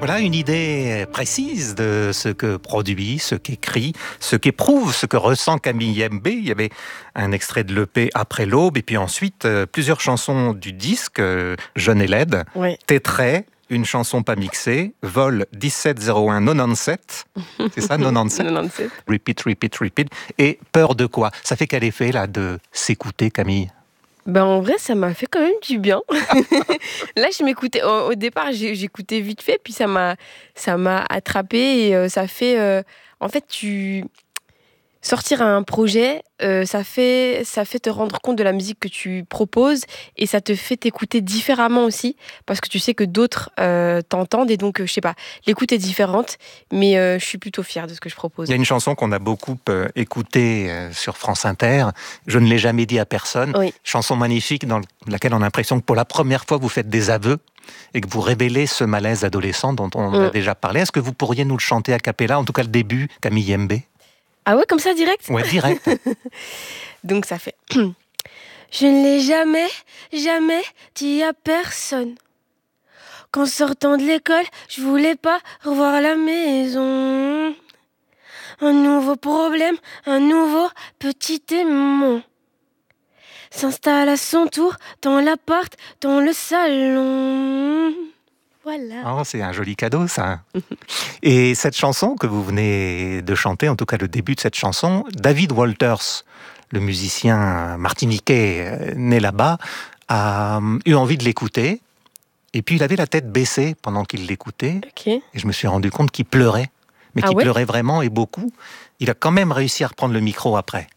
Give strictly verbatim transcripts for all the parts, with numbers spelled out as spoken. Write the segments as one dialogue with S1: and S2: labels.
S1: Voilà une idée précise de ce que produit, ce qu'écrit, ce qu'éprouve, ce que ressent Camille Yembe. Il y avait un extrait de l'E P Après l'aube, et puis ensuite euh, plusieurs chansons du disque euh, Jeune et laide,
S2: Ouais.
S1: Tétrait, une chanson pas mixée, Vol dix-sept zéro un quatre-vingt-dix-sept, c'est ça, quatre-vingt-dix-sept
S2: quatre-vingt-dix-sept.
S1: Repeat, repeat, repeat. Et Peur de quoi? Ça fait quel effet là de s'écouter, Camille?
S2: Ben, en vrai, ça m'a fait quand même du bien. Là, je m'écoutais. Au, au départ, j'ai- j'écoutais vite fait, puis ça m'a, ça m'a attrapé et euh, ça fait. euh, en fait, tu sortir un projet, euh, ça fait, ça fait te rendre compte de la musique que tu proposes et ça te fait t'écouter différemment aussi parce que tu sais que d'autres euh, t'entendent et donc, euh, je sais pas, l'écoute est différente, mais euh, je suis plutôt fière de ce que je propose.
S1: Il y a une chanson qu'on a beaucoup euh, écoutée euh, sur France Inter, Je ne l'ai jamais dit à personne.
S2: Oui.
S1: Chanson magnifique dans laquelle on a l'impression que pour la première fois vous faites des aveux et que vous révélez ce malaise adolescent dont on
S2: Mm.
S1: a déjà parlé. Est-ce que vous pourriez nous le chanter a cappella, en tout cas le début, Camille Yembe?
S2: Ah ouais, comme ça, direct?
S1: Ouais, direct.
S2: Donc ça fait Je ne l'ai jamais, jamais dit à personne qu'en sortant de l'école, je voulais pas revoir la maison. Un nouveau problème, un nouveau petit démon s'installe à son tour dans l'appart, dans le salon. Voilà.
S1: Oh, c'est un joli cadeau, ça. Et cette chanson que vous venez de chanter, en tout cas le début de cette chanson, David Walters, le musicien martiniquais euh, né là-bas, a euh, eu envie de l'écouter. Et puis il avait la tête baissée pendant qu'il l'écoutait.
S2: Ok.
S1: Et je me suis rendu compte qu'il pleurait. Mais
S2: Ah
S1: qu'il
S2: ouais
S1: pleurait vraiment et beaucoup. Il a quand même réussi à reprendre le micro après.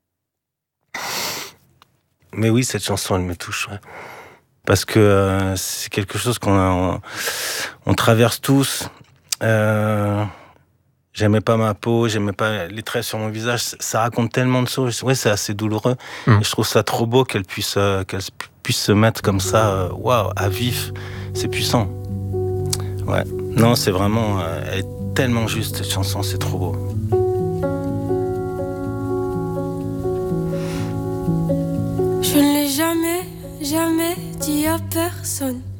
S3: Mais oui, cette chanson, elle me touche. Ouais. Parce que euh, c'est quelque chose qu'on a, on, on traverse tous. Euh, j'aimais pas ma peau, j'aimais pas les traits sur mon visage. Ça raconte tellement de choses. Ouais, c'est assez douloureux.
S1: Mmh.
S3: Et je trouve ça trop beau qu'elle puisse, euh, qu'elle puisse se mettre comme ça, waouh, wow, à vif. C'est puissant. Ouais. Non, c'est vraiment, euh, elle est tellement juste cette chanson. C'est trop beau.
S4: Je ne l'ai jamais, jamais dit à personne